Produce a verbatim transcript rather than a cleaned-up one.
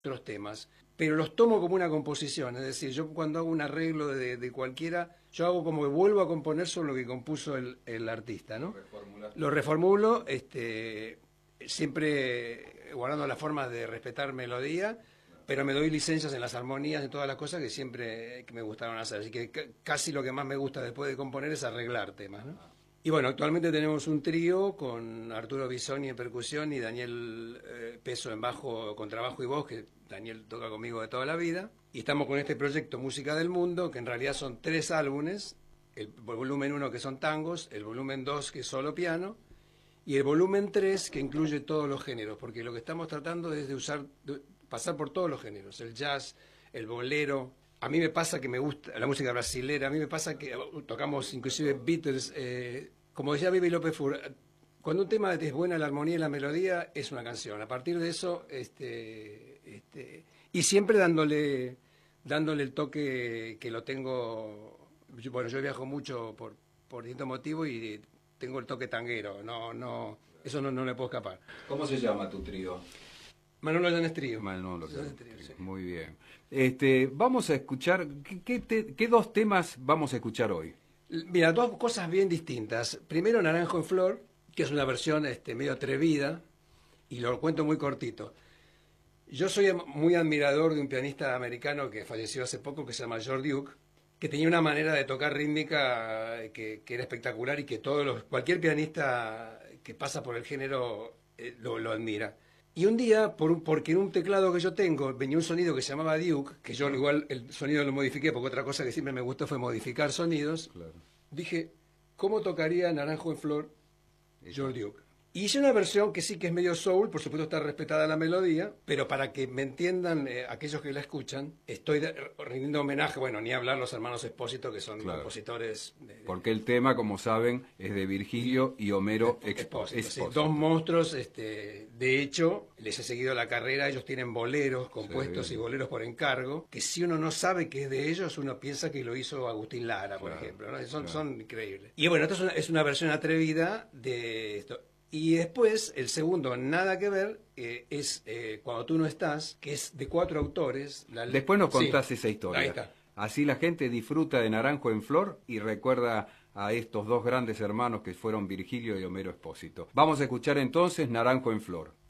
otros temas, pero los tomo como una composición, es decir, yo cuando hago un arreglo de, de cualquiera, yo hago como que vuelvo a componer sobre lo que compuso el, el artista, ¿no? Lo reformulo, este, siempre guardando la forma de respetar melodía, pero me doy licencias en las armonías, en todas las cosas que siempre que me gustaron hacer, así que casi lo que más me gusta después de componer es arreglar temas, ¿no? Y bueno, actualmente tenemos un trío con Arturo Bisoni en percusión y Daniel eh, Peso en bajo, contrabajo y voz, que Daniel toca conmigo de toda la vida. Y estamos con este proyecto Música del Mundo, que en realidad son tres álbumes, el volumen uno que son tangos, el volumen dos que es solo piano, y el volumen tres que incluye todos los géneros, porque lo que estamos tratando es de usar, de pasar por todos los géneros, el jazz, el bolero. A mí me pasa que me gusta la música brasilera, a mí me pasa que tocamos inclusive Beatles, eh, como decía Bibi López Fur, cuando un tema es buena la armonía y la melodía, es una canción. A partir de eso, este, este, y siempre dándole, dándole el toque que lo tengo, yo, bueno, yo viajo mucho por, por distintos motivos y tengo el toque tanguero, no, no, eso no, no le puedo escapar. ¿Cómo se llama tu trío? Manolo Llanes Trío. Manolo Llanes Trío, sí. Muy bien. Este, vamos a escuchar, ¿qué, qué, te, ¿qué dos temas vamos a escuchar hoy? Mira, dos cosas bien distintas. Primero, Naranjo en Flor, que es una versión este, medio atrevida, y lo cuento muy cortito. Yo soy muy admirador de un pianista americano que falleció hace poco, que se llama George Duke, que tenía una manera de tocar rítmica que, que era espectacular y que todos los, cualquier pianista que pasa por el género eh, lo, lo admira. Y un día, por un, porque en un teclado que yo tengo venía un sonido que se llamaba Duke, que yo igual el sonido lo modifiqué, porque otra cosa que siempre me gustó fue modificar sonidos, claro. Dije, ¿cómo tocaría Naranjo en Flor George Duke? Y hice una versión que sí que es medio soul, por supuesto está respetada la melodía, pero para que me entiendan eh, aquellos que la escuchan, estoy de, rindiendo homenaje, bueno, ni hablar los hermanos Espósito, que son claro. compositores... De, de, Porque el tema, como saben, es de Virgilio y Homero Expósito. Expósito. Sí, dos monstruos, este, de hecho, les he seguido la carrera, ellos tienen boleros compuestos sí. y boleros por encargo, que si uno no sabe que es de ellos, uno piensa que lo hizo Agustín Lara, por claro, ejemplo, ¿no? Son, claro. son increíbles. Y bueno, esto es una, es una versión atrevida de esto. Y después, el segundo, nada que ver, eh, es eh, Cuando tú no estás, que es de cuatro autores. La... Después nos contás sí, esa historia. Ahí está. Así la gente disfruta de Naranjo en Flor y recuerda a estos dos grandes hermanos que fueron Virgilio y Homero Expósito. Vamos a escuchar entonces Naranjo en Flor.